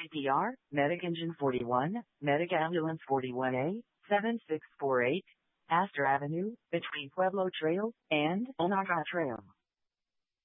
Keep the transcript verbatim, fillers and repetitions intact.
C P R, Medic Engine forty-one, Medic Ambulance forty-one A, seven six four eight, Astor Avenue, between Pueblo Trail and Onaga Trail.